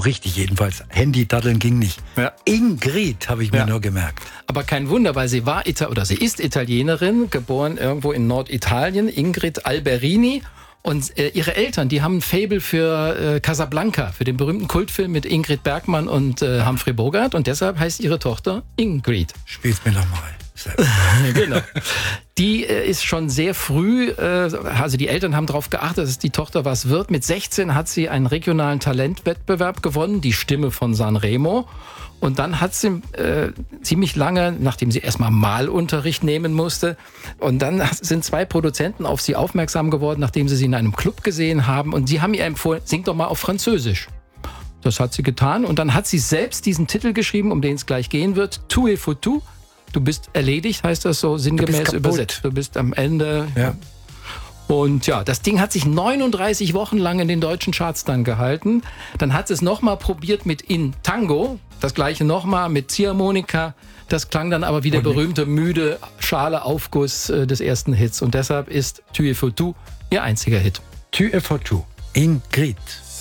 richtig jedenfalls. Handy-Daddeln ging nicht. Ja. Ingrid habe ich mir nur gemerkt. Aber kein Wunder, weil sie ist Italienerin, geboren irgendwo in Norditalien, Ingrid Alberini. Und ihre Eltern, die haben ein Faible für Casablanca, für den berühmten Kultfilm mit Ingrid Bergmann und Humphrey Bogart. Und deshalb heißt ihre Tochter Ingrid. Spiel's mir nochmal. Genau. Die ist schon sehr früh, also die Eltern haben darauf geachtet, dass die Tochter was wird. Mit 16 hat sie einen regionalen Talentwettbewerb gewonnen, die Stimme von Sanremo. Und dann hat sie ziemlich lange, nachdem sie erstmal Malunterricht nehmen musste, und dann sind 2 Produzenten auf sie aufmerksam geworden, nachdem sie in einem Club gesehen haben. Und sie haben ihr empfohlen, sing doch mal auf Französisch. Das hat sie getan. Und dann hat sie selbst diesen Titel geschrieben, um den es gleich gehen wird. Tout est foutu. Du bist erledigt, heißt das so sinngemäß übersetzt. Du bist am Ende. Ja. Und ja, das Ding hat sich 39 Wochen lang in den deutschen Charts dann gehalten. Dann hat es nochmal probiert mit In Tango. Das gleiche nochmal mit Ziehharmonika. Das klang dann aber wie der berühmte müde Schale-Aufguss des ersten Hits. Und deshalb ist Tu es foutu ihr einziger Hit. Tu es foutu. Ingrid.